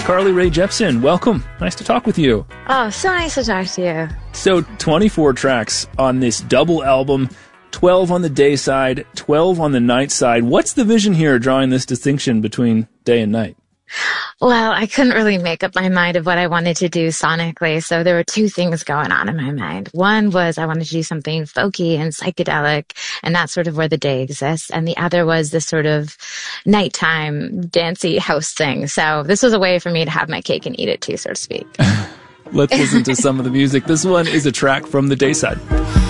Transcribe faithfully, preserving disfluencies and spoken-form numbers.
Carly Rae Jepsen, welcome. Nice to talk with you. Oh, so nice to talk to you. So, twenty-four tracks on this double album, twelve on the day side, twelve on the night side. What's the vision here, drawing this distinction between day and night? Well, I couldn't really make up my mind of what I wanted to do sonically, so there were two things going on in my mind. One was I wanted to do something folky and psychedelic, and that's sort of where the day exists. And the other was this sort of nighttime dancey house thing. So this was a way for me to have my cake and eat it too, so to speak. Let's listen to some of the music. This one is a track from the day side.